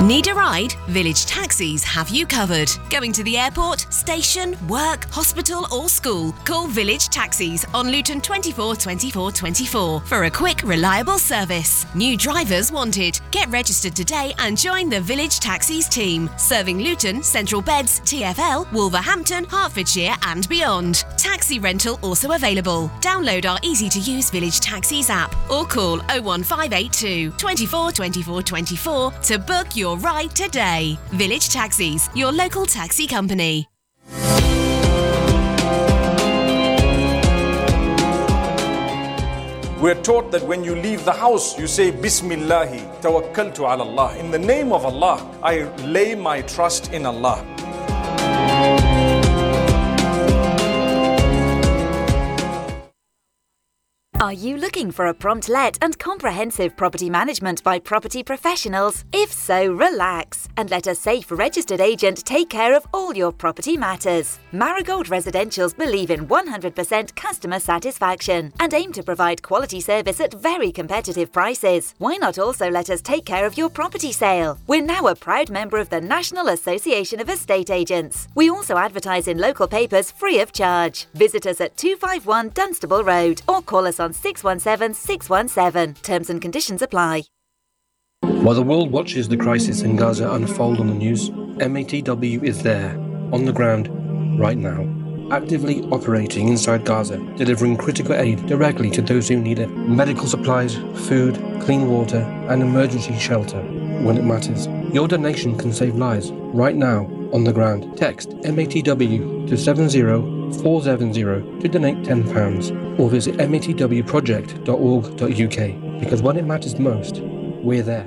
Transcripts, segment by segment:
Need a ride? Village Taxis have you covered. Going to the airport, station, work, hospital or school? Call Village Taxis on Luton 24 24 24 for a quick, reliable service. New drivers wanted. Get registered today and join the Village Taxis team, serving Luton, Central Beds, TfL, Wolverhampton, Hertfordshire and beyond. Taxi rental also available. Download our easy-to-use Village Taxis app or call 01582 24 24 24 to book your ride today. Village Taxis, your local taxi company. We're taught that when you leave the house, you say, Bismillahi, tawakkaltu ala Allah. In the name of Allah, I lay my trust in Allah. Are you looking for a prompt let and comprehensive property management by property professionals? If so, relax and let a safe registered agent take care of all your property matters. Marigold Residentials believe in 100% customer satisfaction and aim to provide quality service at very competitive prices. Why not also let us take care of your property sale? We're now a proud member of the National Association of Estate Agents. We also advertise in local papers free of charge. Visit us at 251 Dunstable Road or call us on 617 617. Terms and conditions apply. While the world watches the crisis in Gaza unfold on the news, MATW is there, on the ground, right now, actively operating inside Gaza, delivering critical aid directly to those who need it. Medical supplies, food, clean water, and emergency shelter when it matters. Your donation can save lives right now on the ground. Text MATW to 70470 to donate £10 or visit matwproject.org.uk because when it matters most, we're there.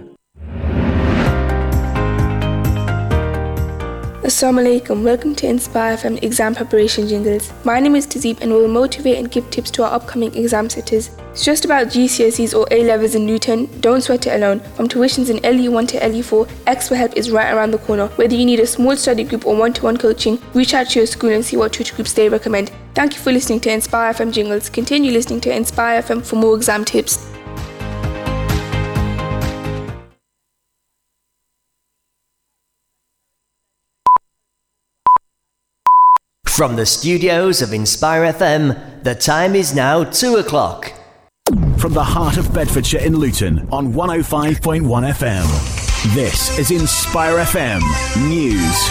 Assalamu alaikum, welcome to Inspire FM exam preparation jingles. My name is Tazeeb and we'll motivate and give tips to our upcoming exam sitters. It's just about GCSEs or A-levels in Luton. Don't sweat it alone. From tuitions in LE1 to LE4, expert help is right around the corner. Whether you need a small study group or one-to-one coaching, reach out to your school and see what tutor groups they recommend. Thank you for listening to Inspire FM jingles. Continue listening to Inspire FM for more exam tips. From the studios of Inspire FM, the time is now 2 o'clock. From the heart of Bedfordshire in Luton on 105.1 FM. This is Inspire FM News.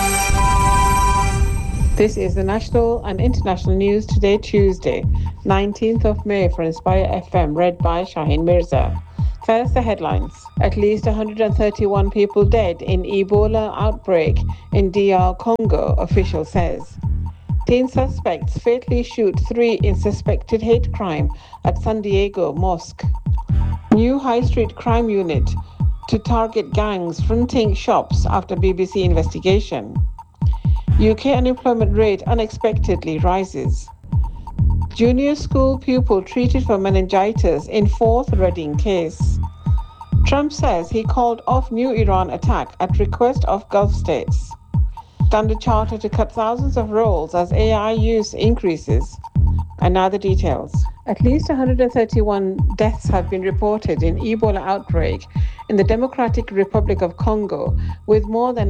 This is the national and international news today, Tuesday, 19th of May for Inspire FM, read by Shaheen Mirza. First, the headlines. At least 131 people dead in Ebola outbreak in DR Congo, official says. 10 suspects fatally shoot 3 in suspected hate crime at San Diego Mosque. New High Street Crime Unit to target gangs fronting shops after BBC investigation. UK unemployment rate unexpectedly rises. Junior school pupil treated for meningitis in 4th Reading case. Trump says he called off new Iran attack at request of Gulf states. Standard Chartered to cut thousands of roles as AI use increases. And now the details. At least 131 deaths have been reported in Ebola outbreak in the Democratic Republic of Congo, with more than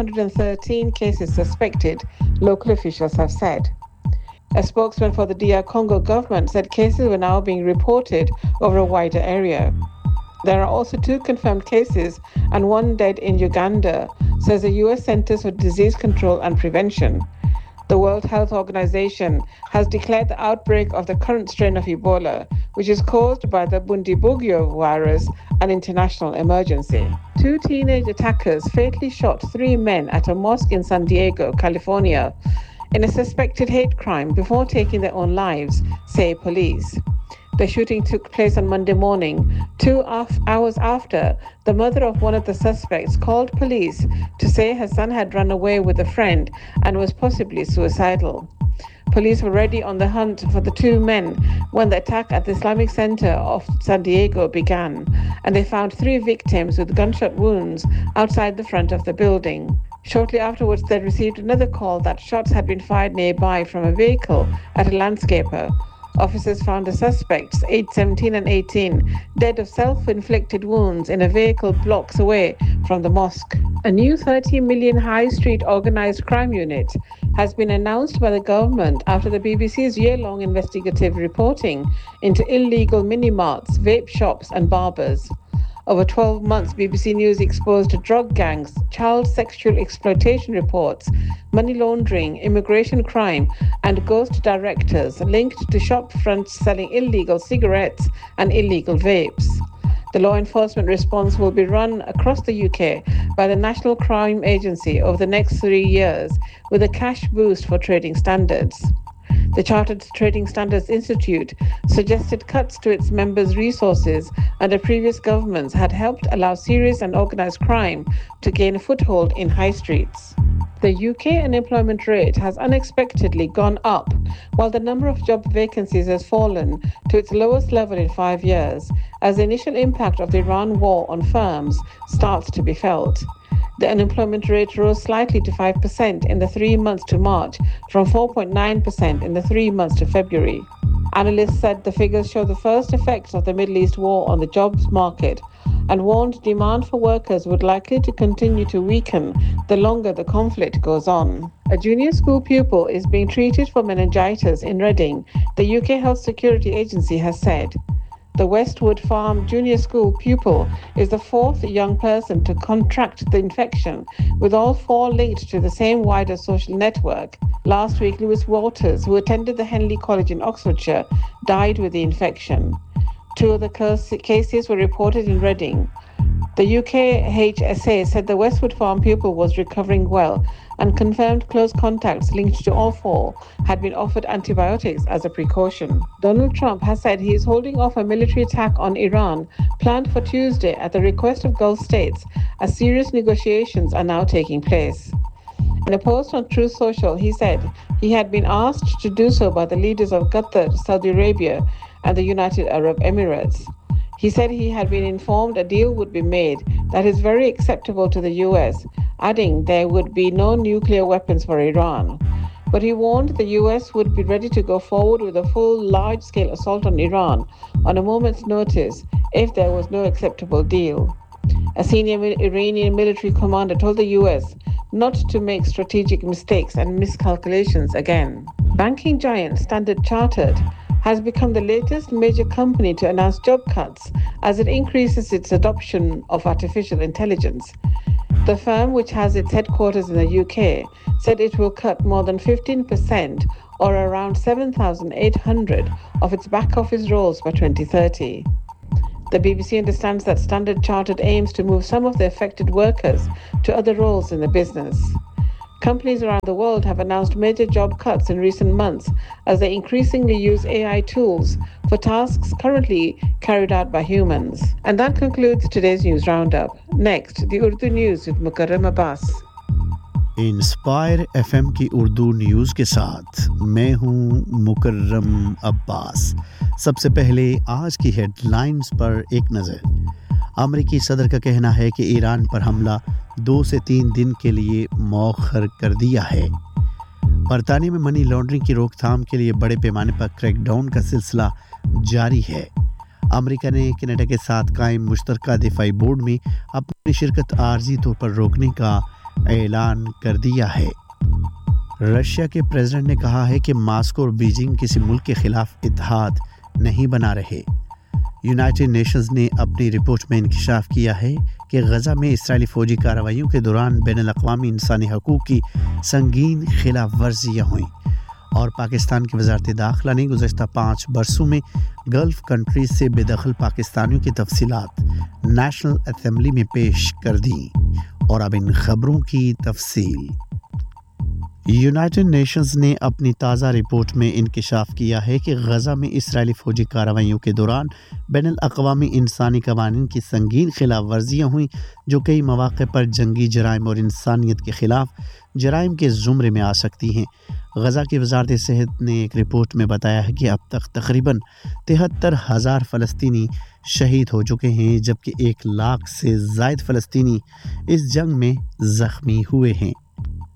513 cases suspected, local officials have said. A spokesman for the DR Congo government said cases were now being reported over a wider area. There are also 2 confirmed cases and 1 dead in Uganda, says the US Centers for Disease Control and Prevention. The World Health Organization has declared the outbreak of the current strain of Ebola, which is caused by the Bundibugyo virus, an international emergency. 2 teenage attackers fatally shot 3 men at a mosque in San Diego, California, in a suspected hate crime before taking their own lives, say police. The shooting took place on Monday morning, 2 hours after the mother of one of the suspects called police to say her son had run away with a friend and was possibly suicidal. Police were ready on the hunt for the 2 men when the attack at the Islamic Center of San Diego began, and they found 3 victims with gunshot wounds outside the front of the building. Shortly afterwards, they received another call that shots had been fired nearby from a vehicle at a landscaper. Officers found the suspects, aged 17 and 18, dead of self-inflicted wounds in a vehicle blocks away from the mosque. A new 30 million high street organised crime unit has been announced by the government after the BBC's year-long investigative reporting into illegal mini-marts, vape shops and barbers. Over 12 months, BBC News exposed drug gangs, child sexual exploitation reports, money laundering, immigration crime, and ghost directors linked to shop fronts selling illegal cigarettes and illegal vapes. The law enforcement response will be run across the UK by the National Crime Agency over the next 3 years, with a cash boost for trading standards. The Chartered Trading Standards Institute suggested cuts to its members' resources under previous governments had helped allow serious and organised crime to gain a foothold in high streets. The UK unemployment rate has unexpectedly gone up, while the number of job vacancies has fallen to its lowest level in 5 years, as the initial impact of the Iran war on firms starts to be felt. The unemployment rate rose slightly to 5% in the 3 months to March, from 4.9% in the 3 months to February. Analysts said the figures show the first effects of the Middle East war on the jobs market, and warned demand for workers would likely to continue to weaken the longer the conflict goes on. A junior school pupil is being treated for meningitis in Reading, the UK Health Security Agency has said. The Westwood Farm junior school pupil is the fourth young person to contract the infection, with all four linked to the same wider social network. Last week, Lewis Walters, who attended the Henley College in Oxfordshire, died with the infection. 2 other cases were reported in Reading. The UKHSA said the Westwood Farm pupil was recovering well and confirmed close contacts linked to all four had been offered antibiotics as a precaution. Donald Trump has said he is holding off a military attack on Iran planned for Tuesday at the request of Gulf states, as serious negotiations are now taking place. In a post on Truth Social, he said he had been asked to do so by the leaders of Qatar, Saudi Arabia, and the United Arab Emirates. He said he had been informed a deal would be made that is very acceptable to the US, adding there would be no nuclear weapons for Iran. But he warned the US would be ready to go forward with a full large-scale assault on Iran on a moment's notice if there was no acceptable deal. A senior Iranian military commander told the US not to make strategic mistakes and miscalculations again. Banking giant Standard Chartered has become the latest major company to announce job cuts as it increases its adoption of artificial intelligence. The firm, which has its headquarters in the UK, said it will cut more than 15%, or around 7,800 of its back office roles by 2030. The BBC understands that Standard Chartered aims to move some of the affected workers to other roles in the business. Companies around the world have announced major job cuts in recent months as they increasingly use AI tools for tasks currently carried out by humans. And that concludes today's news roundup. Next, the Urdu news with Mukarram Abbas. Inspire FM की Urdu news के साथ मैं हूं मुकर्रम अब्बास। सबसे पहले आज की headlines पर एक नज़र। अमेरिकी सदर का कहना है कि ईरान पर हमला 2 से 3 दिन के लिए मौखर कर दिया है। बरतानिया में मनी लॉन्ड्रिंग की रोकथाम के लिए बड़े पैमाने पर क्रैकडाउन का सिलसिला जारी है। अमेरिका ने कनाडा के साथ कायम मुश्तरका दिफाई बोर्ड में अपनी शिरकत आर्जी तौर पर रोकने का ऐलान कर दिया है। रशिया के प्रेसिडेंट ने कहा है कि मास्को और बीजिंग किसी मुल्क के खिलाफ इत्तेहाद नहीं बना रहे। यूनाइटेड नेशंस ने अपनी रिपोर्ट में इंकशाफ किया है कि गज़ा में इसराइली फ़ौजी कार्रवाइयों के दौरान बैनुल-अक़वामी इंसानी हकूक़ की संगीन खिलाफ वर्जियाँ हुईं और पाकिस्तान की वज़ारत दाखिला ने गुज़श्ता 5 बरसों में गल्फ़ कंट्रीज़ से बेदखल पाकिस्तानियों की तफसीलात नेशनल असेंबली में पेश कर दी। और अब इन खबरों की तफसील। यूनाइटेड नेशंस ने अपनी ताज़ा रिपोर्ट में इंकशाफ किया है कि गज़ा में इसराइली फ़ौजी कार्रवाइयों के दौरान बैनुल-अक़वामी इंसानी क़वानीन की संगीन खिलाफ वर्जियाँ हुईं, जो कई मौक़े पर जंगी जराइम और इंसानियत के ख़िलाफ़ जराइम के ज़ुमरे में आ सकती हैं। गज़ा की वज़ारत सेहत ने एक रिपोर्ट में बताया है कि अब तक तकरीबन 73,000 फ़लस्तीनी शहीद हो चुके हैं, जबकि 1 लाख से ज़ायद फ़लस्तीनी इस जंग में ज़ख्मी हुए हैं।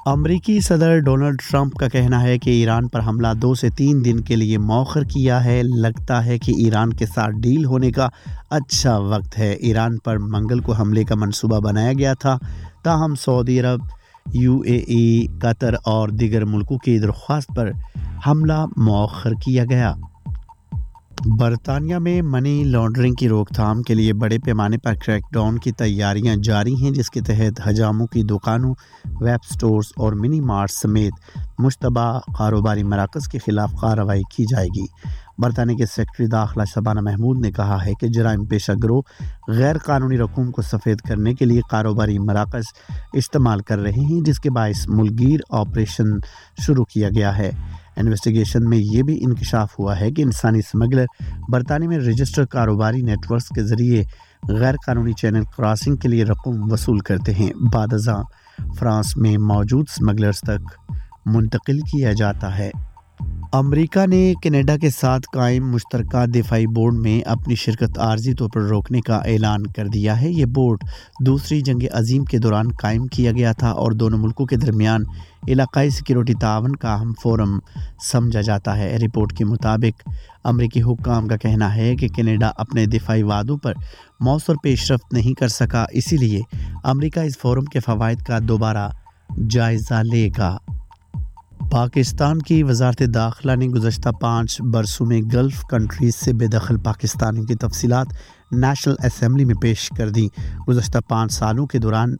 امریکی صدر ڈونلڈ ٹرمپ کا کہنا ہے کہ ایران پر حملہ 2 سے 3 دن کے لیے مؤخر کیا ہے. لگتا ہے کہ ایران کے ساتھ ڈیل ہونے کا اچھا وقت ہے. ایران پر منگل کو حملے کا منصوبہ بنایا گیا تھا، تاہم سعودی عرب، UAE، قطر اور دیگر ملکوں کی درخواست پر حملہ مؤخر کیا گیا. برطانیہ میں منی لانڈرنگ کی روک تھام کے لیے بڑے پیمانے پر کریک ڈاؤن کی تیاریاں جاری ہیں، جس کے تحت حجاموں کی دکانوں، ویب سٹورز اور منی مارٹ سمیت مشتبہ کاروباری مراکز کے خلاف کارروائی کی جائے گی. برطانیہ کے سیکرٹری داخلہ شبانہ محمود نے کہا ہے کہ جرائم پیشہ گروہ غیر قانونی رقوم کو سفید کرنے کے لیے کاروباری مراکز استعمال کر رہے ہیں، جس کے باعث ملک گیر آپریشن شروع کیا گیا ہے. انویسٹیگیشن میں یہ بھی انکشاف ہوا ہے کہ انسانی اسمگلر برطانیہ میں رجسٹر کاروباری نیٹ ورکس کے ذریعے غیر قانونی چینل کراسنگ کے لیے رقم وصول کرتے ہیں. بعد ازاں فرانس میں موجود اسمگلرز تک منتقل کیا جاتا ہے. امریکہ نے کینیڈا کے ساتھ قائم مشترکہ دفاعی بورڈ میں اپنی شرکت عارضی طور پر روکنے کا اعلان کر دیا ہے. یہ بورڈ دوسری جنگ عظیم کے دوران قائم کیا گیا تھا اور دونوں ملکوں کے درمیان علاقائی سیکیورٹی تعاون کا اہم فورم سمجھا جاتا ہے. رپورٹ کے مطابق امریکی حکام کا کہنا ہے کہ کینیڈا اپنے دفاعی وعدوں پر موثر پیش رفت نہیں کر سکا، اسی لیے امریکہ اس فورم کے فوائد کا دوبارہ جائزہ لے گا. پاکستان کی وزارت داخلہ نے گزشتہ 5 برسوں میں گلف کنٹریز سے بے دخل پاکستانیوں کی تفصیلات نیشنل اسمبلی میں پیش کر دیں. گزشتہ 5 سالوں کے دوران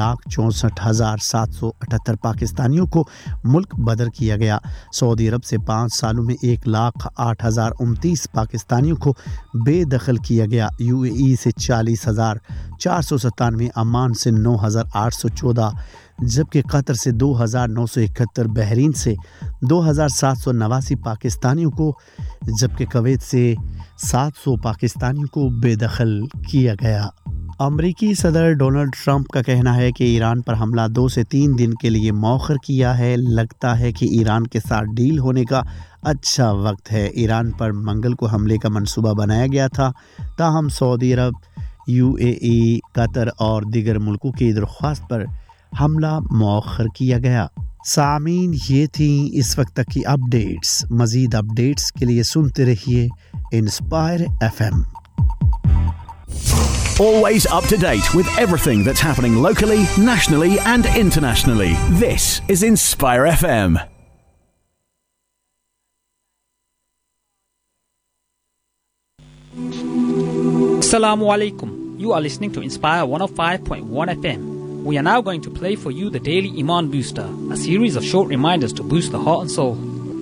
1,64,778 پاکستانیوں کو ملک بدر کیا گیا. سعودی عرب سے 5 سالوں میں 1,08,029 پاکستانیوں کو بے دخل کیا گیا. UAE سے 40,497، عمان سے 9,814، جبکہ قطر سے 2,971، بحرین سے 2,789 پاکستانیوں کو، جبکہ کویت سے 700 پاکستانیوں کو بے دخل کیا گیا. امریکی صدر ڈونلڈ ٹرمپ کا کہنا ہے کہ ایران پر حملہ 2 سے 3 دن کے لیے مؤخر کیا ہے. لگتا ہے کہ ایران کے ساتھ ڈیل ہونے کا اچھا وقت ہے. ایران پر منگل کو حملے کا منصوبہ بنایا گیا تھا، تاہم سعودی عرب، UAE، قطر اور دیگر ملکوں کی درخواست پر حملہ مؤخر کیا گیا. سامعین، یہ تھیں اس وقت تک کی اپڈیٹس. مزید اپڈیٹس کے لیے سنتے رہیے inspire FM. Always up to date with everything that's happening locally, nationally and internationally. This is Inspire FM. Assalamu alaikum. You are listening to Inspire 105.1 FM. We are now going to play for you the Daily Iman Booster, a series of short reminders to boost the heart and soul.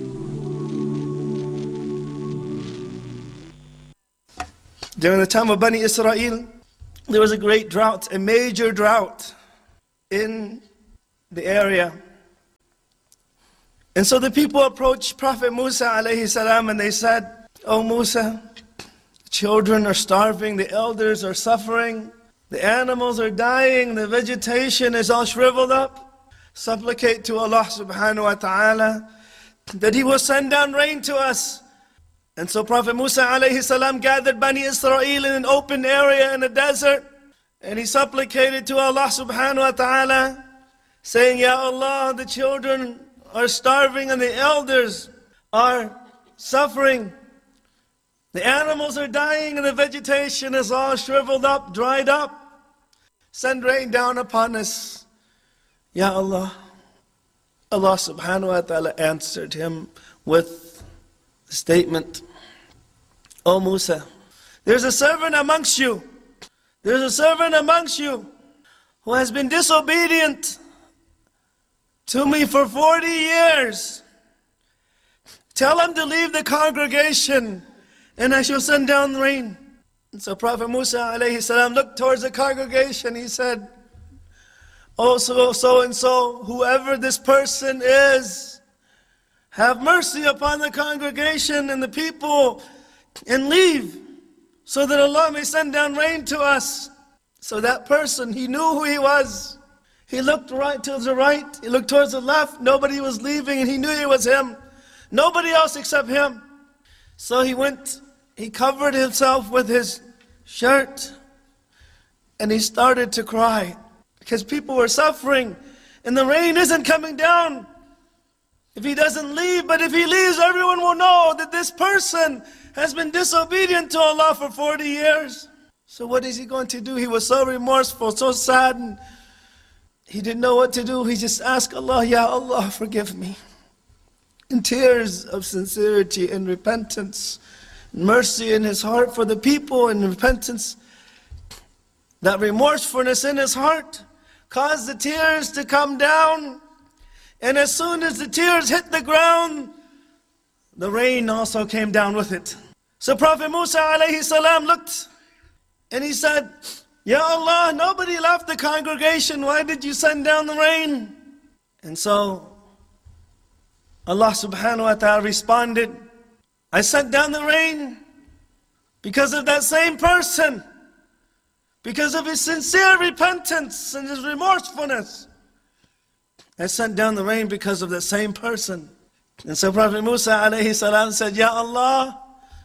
During the time of Bani Israel, there was a great drought, a major drought in the area. And so the people approached Prophet Musa alayhi salam and they said, "Oh Musa, the children are starving, the elders are suffering, the animals are dying, the vegetation is all shriveled up. Supplicate to Allah subhanahu wa ta'ala that He will send down rain to us." And so Prophet Musa alayhi salam gathered Bani Israel in an open area in the desert, and he supplicated to Allah subhanahu wa ta'ala, saying, "Ya Allah, the children are starving and the elders are suffering. The animals are dying and the vegetation is all shriveled up, dried up. Send rain down upon us, Ya Allah." Allah subhanahu wa ta'ala answered him with the statement, "Oh Musa, there's a servant amongst you. There's a servant amongst you who has been disobedient to me for 40 years. Tell him to leave the congregation and I shall send down rain." And so Prophet Musa alayhi salam looked towards the congregation. He said, "Oh, so and so, whoever this person is, have mercy upon the congregation and the people and leave so that Allah may send down rain to us." So that person, he knew who he was. He looked right to the right, he looked towards the left, nobody was leaving, and he knew it was him. Nobody else except him. So he went, he covered himself with his shirt, and he started to cry because people were suffering and the rain isn't coming down, if he doesn't leave, but if he leaves, everyone will know that this person has been disobedient to Allah for 40 years. So what is he going to do? He was so remorseful, so saddened. He didn't know what to do. He just asked Allah, Ya Allah, forgive me. In tears of sincerity and repentance, mercy in his heart for the people, and repentance. That remorsefulness in his heart caused the tears to come down. And as soon as the tears hit the ground, the rain also came down with it. So Prophet Musa alayhi salam looked and he said, Ya Allah, nobody left the congregation. Why did you send down the rain? And so Allah subhanahu wa ta'ala responded, I sent down the rain because of that same person, because of his sincere repentance and his remorsefulness. I sent down the rain because of that same person. And so Prophet Musa alayhi salam said, Ya Allah,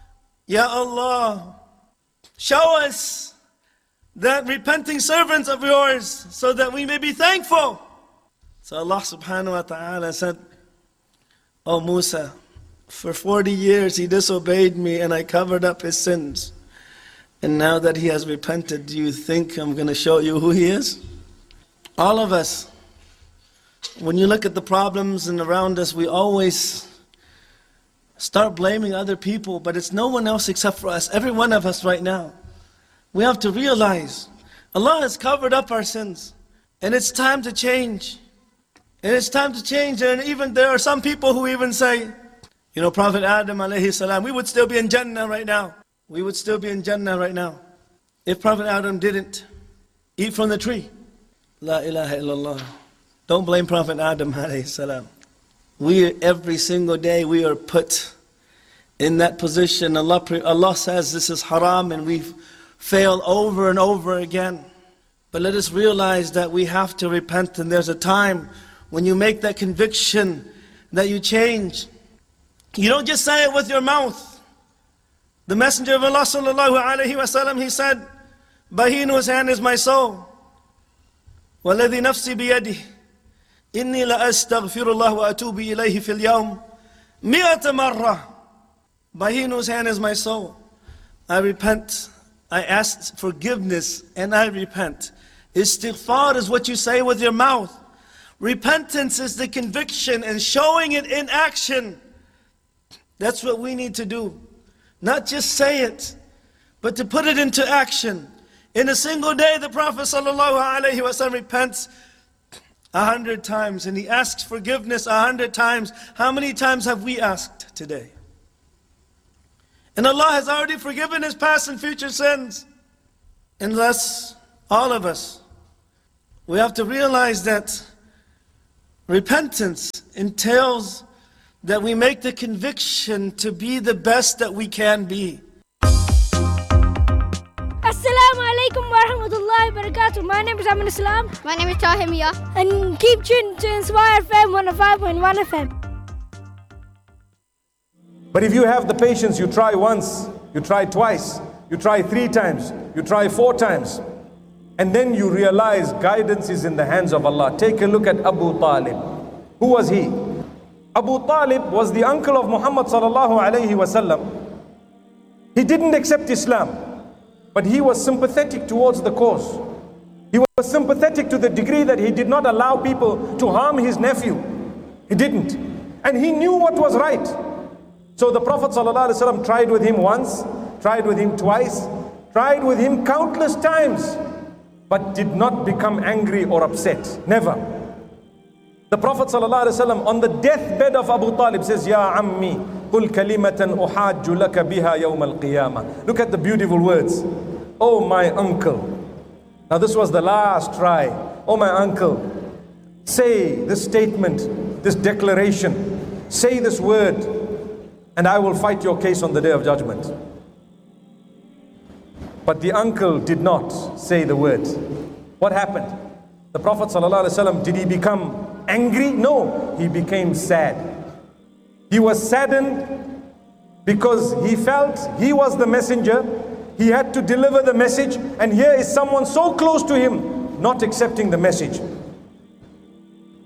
show us that repenting servants of yours so that we may be thankful. So Allah subhanahu wa ta'ala said, O Musa, for 40 years he disobeyed me and I covered up his sins. And now that he has repented, do you think I'm going to show you who he is? All of us, when you look at the problems and around us, we always start blaming other people, but it's no one else except for us. Every one of us right now. We have to realize Allah has covered up our sins. And it's time to change. And it's time to change. And even there are some people who even say, you know, Prophet Adam alayhi salam, we would still be in Jannah right now. We would still be in Jannah right now if Prophet Adam didn't eat from the tree. La ilaha illallah. Don't blame Prophet Adam alayhi salam. Every single day we are put in that position. Allah says this is haram and we fail over and over again. But let us realize that we have to repent, and there's a time when you make that conviction that you change. You don't just say it with your mouth. The Messenger of Allah sallallahu alayhi wa sallam, he said, by he in whose hand is my soul, وَالَّذِي نَفْسِي بِيَدِهِ إِنِّي لَأَسْتَغْفِرُ اللَّهُ وَأَتُوبِ إِلَيْهِ فِي الْيَوْمِ 100 مرة. By he in whose hand is my soul, I repent. I ask forgiveness and I repent. Istighfar is what you say with your mouth. Repentance is the conviction and showing it in action. That's what we need to do. Not just say it, but to put it into action. In a single day, the Prophet ﷺ repents 100 times and he asks forgiveness 100 times. How many times have we asked today? And Allah has already forgiven his past and future sins. And thus, all of us, we have to realize that repentance entails that we make the conviction to be the best that we can be. Assalamu alaikum wa rahmatullahi wa barakatuh. My name is Amin Islam. My name is Tahimiya. And keep tuned to Inspire FM 105.1 FM. But if you have the patience, you try once, you try twice, you try 3 times, you try 4 times, and then you realize guidance is in the hands of Allah. Take a look at Abu Talib. Who was he? Abu Talib was the uncle of Muhammad sallallahu alayhi wasallam. He didn't accept Islam, but he was sympathetic towards the cause. He was sympathetic to the degree that he did not allow people to harm his nephew. He didn't. And he knew what was right. So the Prophet ﷺ tried with him once, tried with him twice, tried with him countless times, but did not become angry or upset. Never. The Prophet ﷺ on the deathbed of Abu Talib says, Ya Ammi, qul kalimatan uhajju laka biha yawm al-qiyamah. Look at the beautiful words. Oh my uncle. Now this was the last try. Oh my uncle, say this statement, this declaration, say this word, and I will fight your case on the day of judgment. But the uncle did not say the words. What happened? The Prophet ﷺ, did he become angry? No, he became sad. He was saddened because he felt he was the messenger. He had to deliver the message, and here is someone so close to him not accepting the message.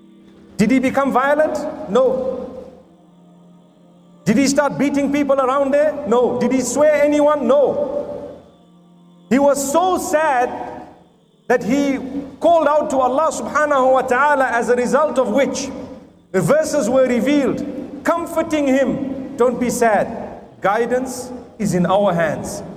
Did he become violent? No. Did he start beating people around there? No. Did he swear anyone? No. He was so sad that he called out to Allah subhanahu wa ta'ala, as a result of which the verses were revealed, comforting him. Don't be sad. Guidance is in our hands.